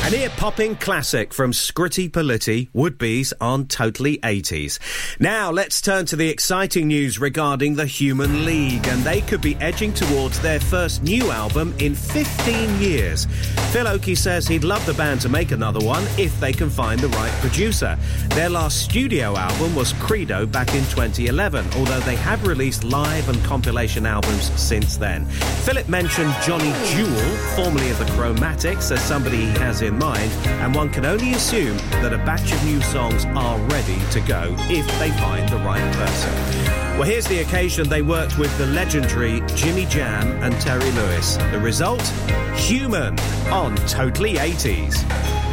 An ear-popping classic from Scritti Politti, Would-Be's on Totally 80s. Now, let's turn to the exciting news regarding the Human League, and they could be edging towards their first new album in 15 years. Phil Oakey says he'd love the band to make another one if they can find the right producer. Their last studio album was Credo back in 2011, although they have released live and compilation albums since then. Philip mentioned Johnny Jewel, formerly of the Chromatics, as somebody he has in mind, and one can only assume that a batch of new songs are ready to go if they find the right person. Well, here's the occasion they worked with the legendary Jimmy Jam and Terry Lewis. The result? Human on Totally 80s.